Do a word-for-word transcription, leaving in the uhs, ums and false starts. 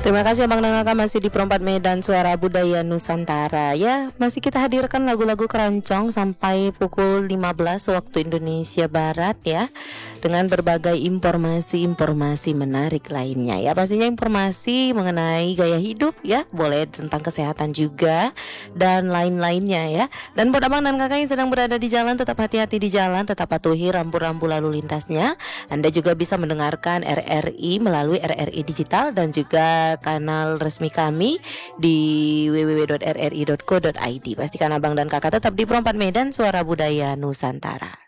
Terima kasih Abang dan Kakak masih di Perempat Medan Suara Budaya Nusantara. Ya, masih kita hadirkan lagu-lagu keroncong sampai pukul lima belas waktu Indonesia Barat ya, dengan berbagai informasi-informasi menarik lainnya ya. Pastinya informasi mengenai gaya hidup ya, boleh tentang kesehatan juga dan lain-lainnya ya. Dan buat Abang dan Kakak yang sedang berada di jalan, tetap hati-hati di jalan, tetap patuhi rambu-rambu lalu lintasnya. Anda juga bisa mendengarkan R R I melalui R R I Digital dan juga kanal resmi kami di w w w dot r r i dot co dot i d. Pastikan Abang dan Kakak tetap di Perempat Medan Suara Budaya Nusantara.